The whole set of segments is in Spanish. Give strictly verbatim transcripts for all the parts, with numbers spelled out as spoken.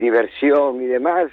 diversión y demás,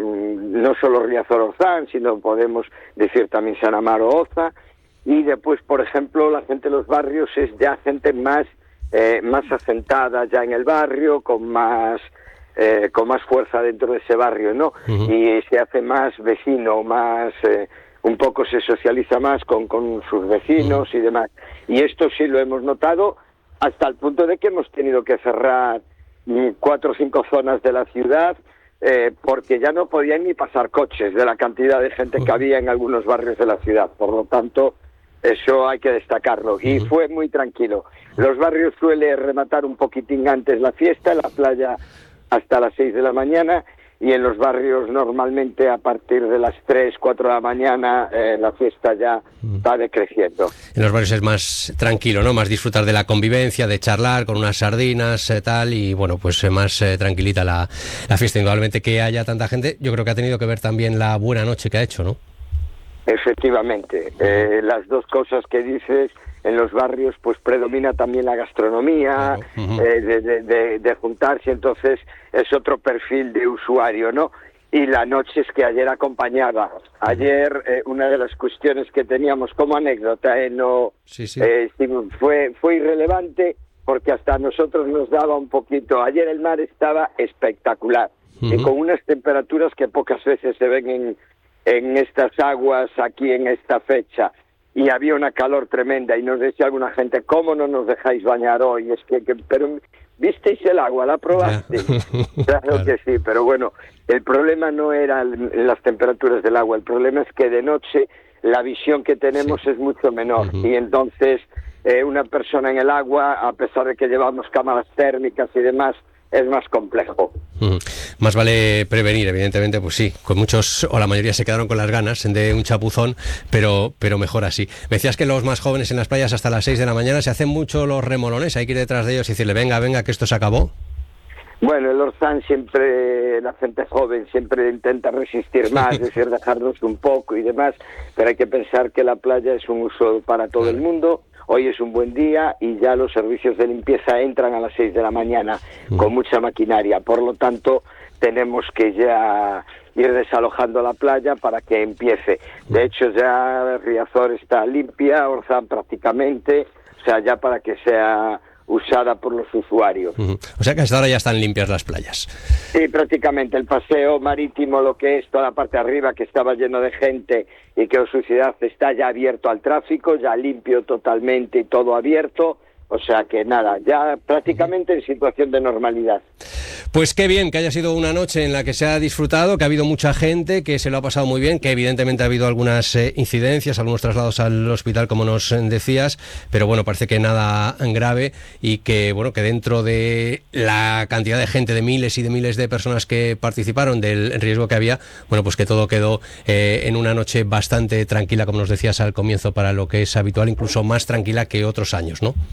no solo Riazor-Orzán, sino podemos decir también San Amaro Oza, y después, por ejemplo, la gente de los barrios es ya gente más eh, más asentada ya en el barrio, con más eh, con más fuerza dentro de ese barrio, ¿no? Uh-huh. Y se hace más vecino, más eh, un poco se socializa más con, con sus vecinos uh-huh. y demás. Y esto sí lo hemos notado hasta el punto de que hemos tenido que cerrar cuatro o cinco zonas de la ciudad eh, porque ya no podían ni pasar coches de la cantidad de gente que había en algunos barrios de la ciudad. Por lo tanto, eso hay que destacarlo. Y fue muy tranquilo. Los barrios suele rematar un poquitín antes la fiesta, en la playa hasta las seis de la mañana, y en los barrios normalmente a partir de las tres, cuatro de la mañana eh, la fiesta ya va decreciendo. En los barrios es más tranquilo, ¿no? Más disfrutar de la convivencia, de charlar con unas sardinas, eh, tal, y bueno, pues eh, más eh, tranquilita la, la fiesta. Indudablemente que haya tanta gente, yo creo que ha tenido que ver también la buena noche que ha hecho, ¿no? Efectivamente, eh, las dos cosas que dices, en los barrios pues predomina también la gastronomía, claro. uh-huh. eh, de, de, de, de juntarse, entonces es otro perfil de usuario, ¿no? Y la noche es que ayer acompañaba. Ayer eh, una de las cuestiones que teníamos como anécdota, eh, no sí, sí. Eh, fue, fue irrelevante porque hasta a nosotros nos daba un poquito. Ayer el mar estaba espectacular, uh-huh. y con unas temperaturas que pocas veces se ven en, en estas aguas aquí en esta fecha. Y había una calor tremenda y nos decía alguna gente, ¿cómo no nos dejáis bañar hoy? Es que, que pero ¿visteis el agua? ¿La probaste? Claro, claro que sí, pero bueno, el problema no era las temperaturas del agua, el problema es que de noche la visión que tenemos sí. es mucho menor, uh-huh. y entonces eh, una persona en el agua, a pesar de que llevamos cámaras térmicas y demás, es más complejo. Uh-huh. Más vale prevenir, evidentemente, pues sí, con muchos, o la mayoría se quedaron con las ganas de un chapuzón, pero pero mejor así. Me decías que los más jóvenes en las playas hasta las seis de la mañana se hacen mucho los remolones, hay que ir detrás de ellos y decirle, venga, venga, que esto se acabó. Bueno, el Orzán siempre, la gente joven siempre intenta resistir más, es decir, dejarnos un poco y demás, pero hay que pensar que la playa es un uso para todo claro. el mundo. Hoy es un buen día y ya los servicios de limpieza entran a las seis de la mañana mm. con mucha maquinaria. Por lo tanto, tenemos que ya ir desalojando la playa para que empiece. De hecho, ya Riazor está limpia, Orzán prácticamente, o sea, ya para que sea usada por los usuarios. Uh-huh. O sea que hasta ahora ya están limpias las playas. Sí, prácticamente. El paseo marítimo, lo que es toda la parte de arriba, que estaba lleno de gente y que su ciudad está ya abierto al tráfico, ya limpio totalmente y todo abierto. O sea que nada, ya prácticamente en situación de normalidad. Pues qué bien que haya sido una noche en la que se ha disfrutado, que ha habido mucha gente, que se lo ha pasado muy bien, que evidentemente ha habido algunas eh, incidencias, algunos traslados al hospital, como nos decías, pero bueno, parece que nada grave y que bueno, que dentro de la cantidad de gente, de miles y de miles de personas que participaron, del riesgo que había, bueno, pues que todo quedó eh, en una noche bastante tranquila, como nos decías al comienzo, para lo que es habitual, incluso más tranquila que otros años, ¿no?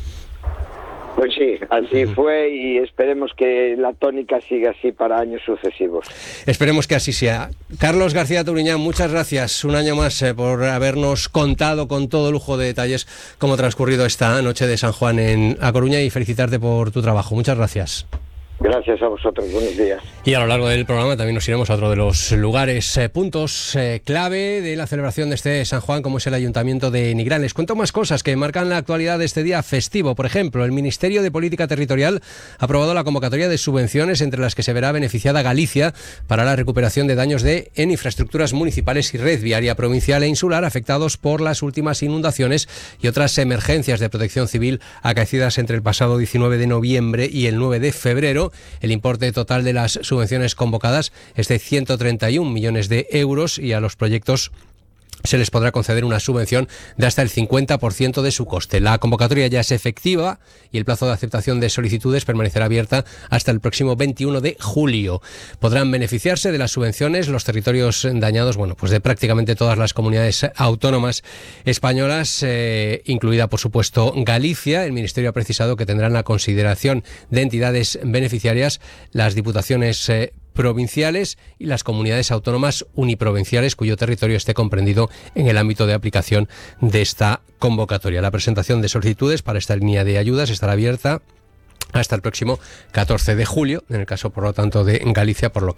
Pues sí, así fue y esperemos que la tónica siga así para años sucesivos. Esperemos que así sea. Carlos García Turiñán, muchas gracias un año más eh, por habernos contado con todo lujo de detalles cómo ha transcurrido esta noche de San Juan en A Coruña y felicitarte por tu trabajo. Muchas gracias. Gracias a vosotros, buenos días. Y a lo largo del programa también nos iremos a otro de los lugares, eh, puntos eh, clave de la celebración de este San Juan, como es el Ayuntamiento de Nigrán. Les cuento más cosas que marcan la actualidad de este día festivo. Por ejemplo, el Ministerio de Política Territorial ha aprobado la convocatoria de subvenciones entre las que se verá beneficiada Galicia para la recuperación de daños de, en infraestructuras municipales y red viaria provincial e insular afectados por las últimas inundaciones y otras emergencias de protección civil acaecidas entre el pasado diecinueve de noviembre y el nueve de febrero. El importe total de las subvenciones convocadas es de ciento treinta y un millones de euros y a los proyectos se les podrá conceder una subvención de hasta el cincuenta por ciento de su coste. La convocatoria ya es efectiva y el plazo de aceptación de solicitudes permanecerá abierta hasta el próximo veintiuno de julio. Podrán beneficiarse de las subvenciones los territorios dañados, bueno, pues de prácticamente todas las comunidades autónomas españolas, eh, incluida por supuesto Galicia. El Ministerio ha precisado que tendrán la consideración de entidades beneficiarias las diputaciones eh, provinciales y las comunidades autónomas uniprovinciales cuyo territorio esté comprendido en el ámbito de aplicación de esta convocatoria. La presentación de solicitudes para esta línea de ayudas estará abierta hasta el próximo catorce de julio, en el caso, por lo tanto, de Galicia, por lo